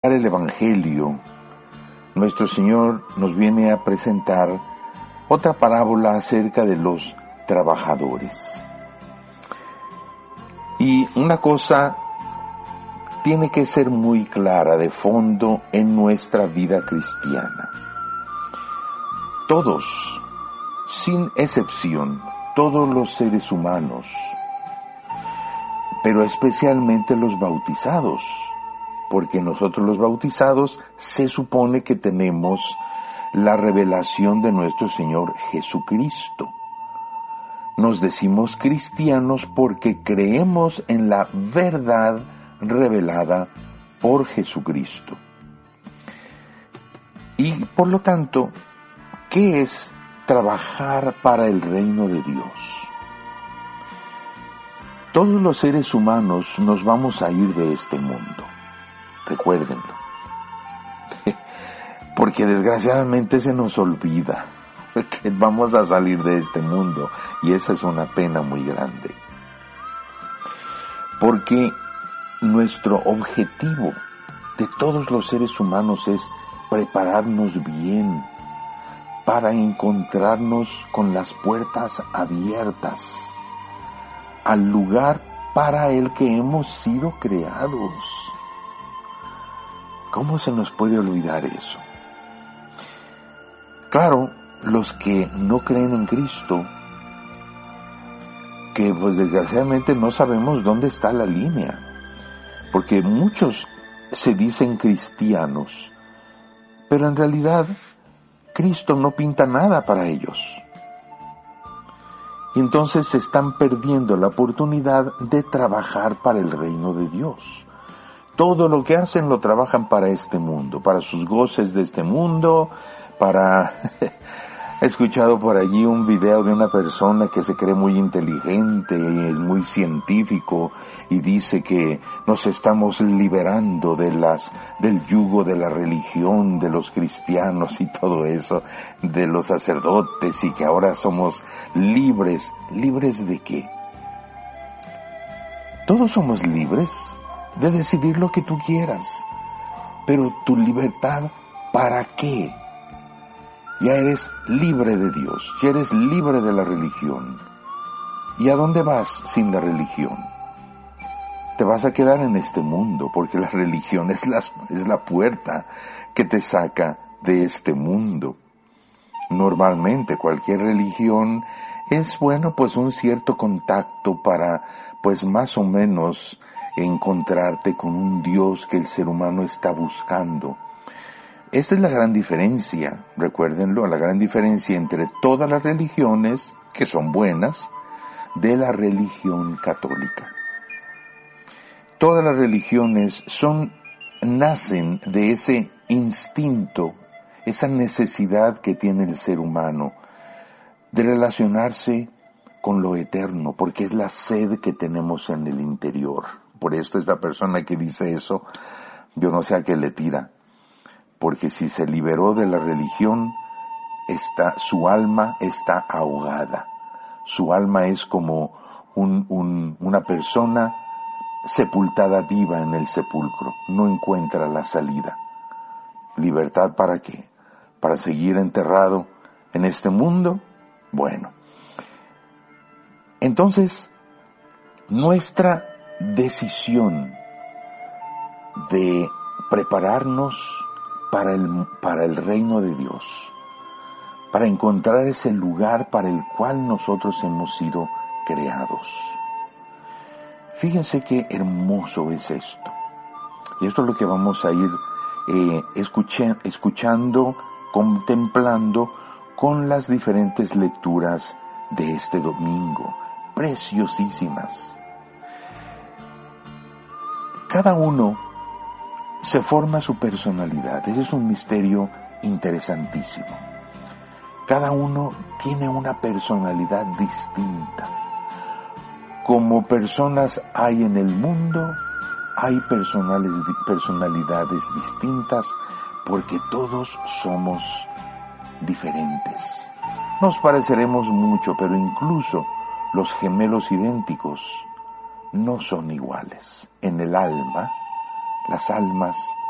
el Evangelio, nuestro Señor nos viene a presentar otra parábola acerca de los trabajadores. Y una cosa tiene que ser muy clara de fondo en nuestra vida cristiana. Todos, sin excepción, todos los seres humanos, pero especialmente los bautizados, porque nosotros los bautizados se supone que tenemos la revelación de nuestro Señor Jesucristo. Nos decimos cristianos porque creemos en la verdad revelada por Jesucristo. Y por lo tanto, ¿qué es trabajar para el reino de Dios? Todos los seres humanos nos vamos a ir de este mundo. Recuérdenlo, porque desgraciadamente se nos olvida que vamos a salir de este mundo, y esa es una pena muy grande, porque nuestro objetivo de todos los seres humanos es prepararnos bien para encontrarnos con las puertas abiertas al lugar para el que hemos sido creados. ¿Cómo se nos puede olvidar eso? Claro, los que no creen en Cristo, que pues desgraciadamente no sabemos dónde está la línea, porque muchos se dicen cristianos, pero en realidad Cristo no pinta nada para ellos. Y entonces se están perdiendo la oportunidad de trabajar para el reino de Dios. Todo lo que hacen lo trabajan para este mundo, para sus goces de este mundo, para... He escuchado por allí un video de una persona que se cree muy inteligente y es muy científico y dice que nos estamos liberando del yugo de la religión, de los cristianos y todo eso, de los sacerdotes, y que ahora somos libres. ¿Libres de qué? Todos somos libres de decidir lo que tú quieras, pero tu libertad, ¿para qué? Ya eres libre de Dios, ya eres libre de la religión. ¿Y a dónde vas sin la religión? Te vas a quedar en este mundo, porque la religión es la puerta que te saca de este mundo. Normalmente cualquier religión es, pues un cierto contacto para, pues más o menos, encontrarte con un Dios que el ser humano está buscando. Esta es la gran diferencia, recuérdenlo, la gran diferencia entre todas las religiones, que son buenas, de la religión católica. Todas las religiones nacen de ese instinto, esa necesidad que tiene el ser humano de relacionarse con lo eterno, porque es la sed que tenemos en el interior. Por esto esta persona que dice eso, yo no sé a qué le tira. Porque si se liberó de la religión, su alma está ahogada. Su alma es como una persona sepultada viva en el sepulcro. No encuentra la salida. ¿Libertad para qué? ¿Para seguir enterrado en este mundo? Bueno. Entonces, nuestra decisión de prepararnos para el reino de Dios, para encontrar ese lugar para el cual nosotros hemos sido creados. Fíjense qué hermoso es esto. Y esto es lo que vamos a ir escuchando, contemplando con las diferentes lecturas de este domingo, preciosísimas. Cada uno se forma su personalidad. Ese es un misterio interesantísimo. Cada uno tiene una personalidad distinta. Como personas hay en el mundo, hay personalidades distintas, porque todos somos diferentes. Nos pareceremos mucho, pero incluso los gemelos idénticos no son iguales. En el alma, las almas